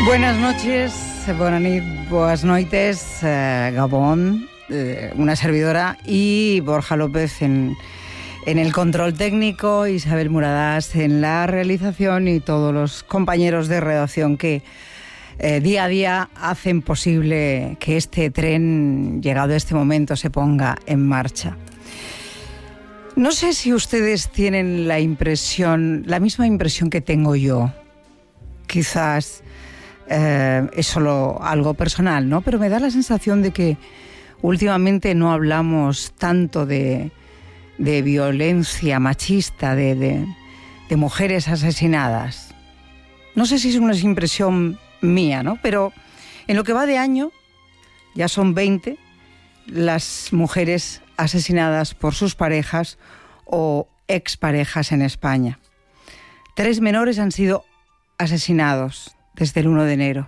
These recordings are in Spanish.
Buenas noches, bona nit, boas noites, Gabón, una servidora, y Borja López en el control técnico, Isabel Muradas en la realización y todos los compañeros de redacción que día a día hacen posible que este tren, llegado a este momento, se ponga en marcha. No sé si ustedes tienen la misma impresión que tengo yo. Quizás es solo algo personal, ¿no? Pero me da la sensación de que últimamente no hablamos tanto de violencia machista, de mujeres asesinadas. No sé si es una impresión mía, ¿no? Pero en lo que va de año, ya son 20 las mujeres asesinadas por sus parejas o exparejas en España. 3 menores han sido asesinados desde el 1 de enero.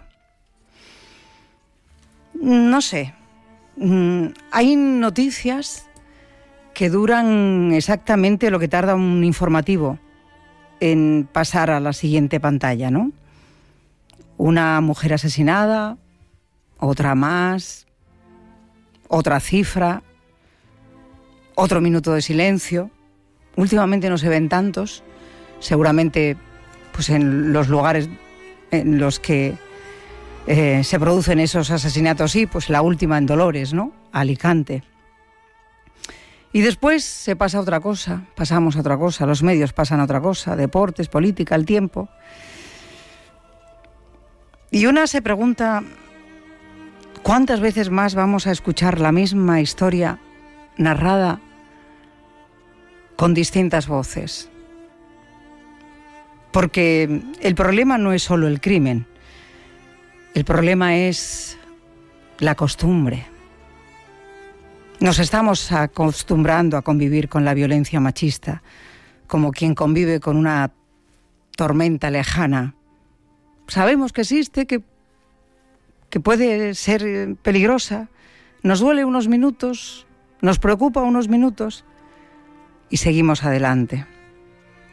No sé, hay noticias que duran exactamente lo que tarda un informativo en pasar a la siguiente pantalla, ¿no? Una mujer asesinada, otra más, otra cifra, otro minuto de silencio. Últimamente no se ven tantos, seguramente pues en los lugares en los que se producen esos asesinatos, sí, pues la última en Dolores, ¿no? Alicante. Y después se pasa a otra cosa, pasamos a otra cosa, los medios pasan a otra cosa, deportes, política, el tiempo. Y una se pregunta, ¿cuántas veces más vamos a escuchar la misma historia narrada con distintas voces? Porque el problema no es solo el crimen, el problema es la costumbre. Nos estamos acostumbrando a convivir con la violencia machista, como quien convive con una tormenta lejana. Sabemos que existe, que puede ser peligrosa, nos duele unos minutos, nos preocupa unos minutos y seguimos adelante.